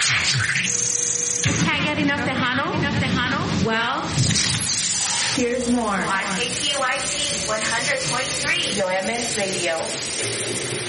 Can't get enough Tejano? Well, here's more. On KPYT 100.3 UMS Radio.